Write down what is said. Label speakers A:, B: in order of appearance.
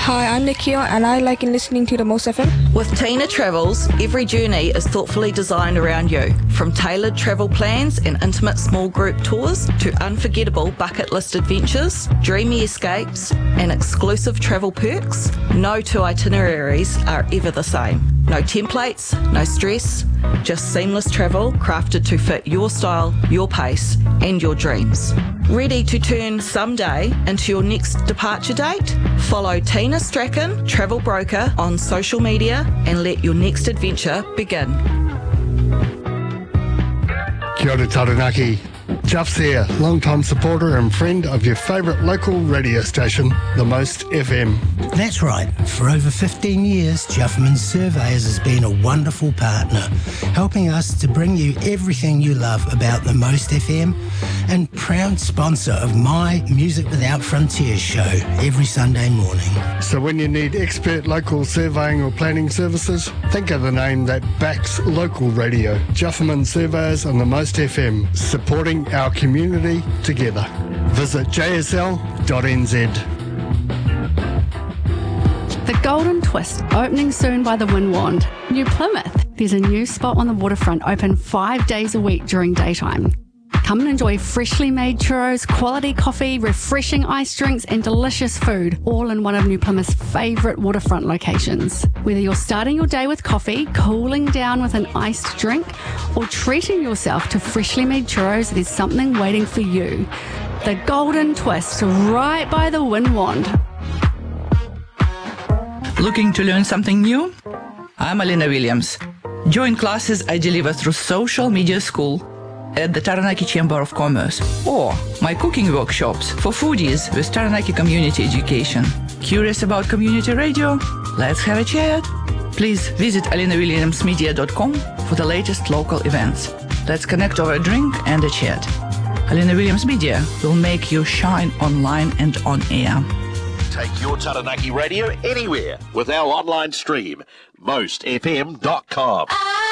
A: Hi, I'm Nikia and I like listening to the Most FM.
B: With Tina Travels, every journey is thoughtfully designed around you. From tailored travel plans and intimate small group tours to unforgettable bucket list adventures, dreamy escapes and exclusive travel perks, no two itineraries are ever the same. No templates, no stress, just seamless travel crafted to fit your style, your pace and your dreams. Ready to turn someday into your next departure date? Follow Tina Strachan, Travel Broker, on social media and let your next adventure begin.
C: Kia ora Taranaki. Juff's here, long-time supporter and friend of your favourite local radio station, The Most FM.
D: That's right. For over 15 years, Jufferman Surveyors has been a wonderful partner, helping us to bring you everything you love about The Most FM and proud sponsor of my Music Without Frontiers show every Sunday morning.
C: So when you need expert local surveying or planning services, think of the name that backs local radio. Jufferman Surveyors on The Most FM, supporting our community together. Visit jsl.nz.
E: The Golden Twist, opening soon by the Windwand. New Plymouth. There's a new spot on the waterfront open 5 days a week during daytime. Come and enjoy freshly made churros, quality coffee, refreshing iced drinks and delicious food, all in one of New Plymouth's favourite waterfront locations. Whether you're starting your day with coffee, cooling down with an iced drink, or treating yourself to freshly made churros, there's something waiting for you. The Golden Twist, right by the Windwand.
F: Looking to learn something new? I'm Alina Williams. Join classes I deliver through Social Media School at the Taranaki Chamber of Commerce, or my cooking workshops for foodies with Taranaki Community Education. Curious about community radio? Let's have a chat. Please visit alinawilliamsmedia.com for the latest local events. Let's connect over a drink and a chat. Alina Williams Media will make you shine online and on air.
G: Take your Taranaki radio anywhere with our online stream, mostfm.com.